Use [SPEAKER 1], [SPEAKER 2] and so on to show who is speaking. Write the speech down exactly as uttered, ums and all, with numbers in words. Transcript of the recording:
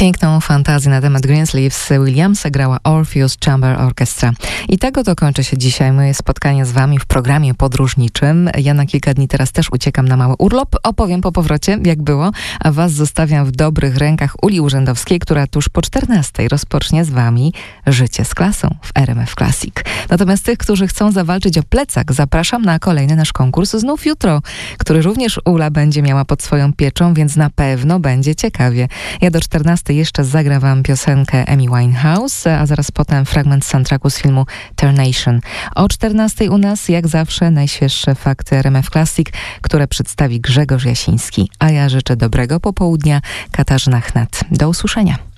[SPEAKER 1] Piękną fantazję na temat Greensleeves Williamsa grała Orpheus Chamber Orchestra. I tego to kończy się dzisiaj moje spotkanie z wami w programie podróżniczym. Ja na kilka dni teraz też uciekam na mały urlop. Opowiem po powrocie, jak było, a was zostawiam w dobrych rękach Uli Urzędowskiej, która tuż po czternastej rozpocznie z wami Życie z klasą w R M F Classic. Natomiast tych, którzy chcą zawalczyć o plecak, zapraszam na kolejny nasz konkurs znów jutro, który również Ula będzie miała pod swoją pieczą, więc na pewno będzie ciekawie. Ja do czternastej jeszcze zagram wam piosenkę Amy Winehouse, a zaraz potem fragment soundtracku z filmu Tarnation. O czternastej u nas, jak zawsze, najświeższe fakty R M F Classic, które przedstawi Grzegorz Jasiński. A ja życzę dobrego popołudnia. Katarzyna Chnat. Do usłyszenia.